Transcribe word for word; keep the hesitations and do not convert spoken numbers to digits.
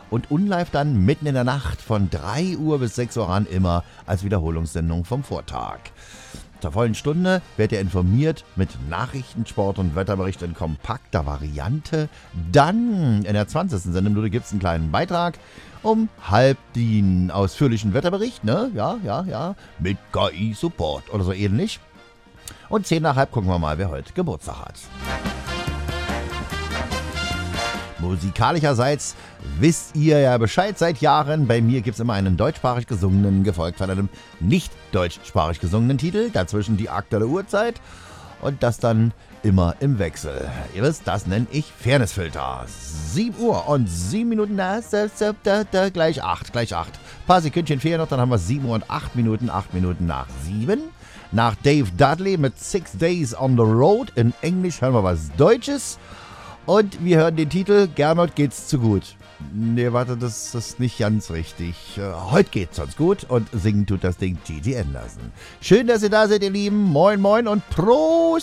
und unlive dann mitten in der Nacht von drei Uhr bis sechs Uhr an, immer als Wiederholungssendung vom Vortag. Zur vollen Stunde werdet ihr informiert mit Nachrichten, Sport und Wetterbericht in kompakter Variante. Dann in der zwanzigsten Sendeminute gibt es einen kleinen Beitrag um halb den ausführlichen Wetterbericht, ne? Ja, ja, ja, mit K I-Support oder so ähnlich. Und zehn nach halb gucken wir mal, wer heute Geburtstag hat. Musikalischerseits wisst ihr ja Bescheid seit Jahren. Bei mir gibt es immer einen deutschsprachig gesungenen, gefolgt von einem nicht deutschsprachig gesungenen Titel. Dazwischen die aktuelle Uhrzeit und das dann immer im Wechsel. Ihr wisst, das nenne ich Fairnessfilter. sieben Uhr und sieben Minuten, na, da, da, da, gleich acht, gleich acht. Ein paar Sekündchen fehlen noch, dann haben wir sieben Uhr und acht Minuten, acht Minuten nach sieben. Nach Dave Dudley mit Six Days on the Road. In Englisch hören wir was Deutsches. Und wir hören den Titel Gernot geht's zu gut. Nee, warte, das ist nicht ganz richtig. Äh, heute geht's uns gut und singen tut das Ding Gigi Anderson. Schön, dass ihr da seid, ihr Lieben. Moin, moin und Prost!